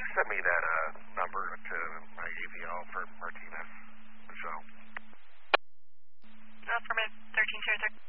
send me that number to my AVL for Martinez, Michelle. Affirmative, 1303.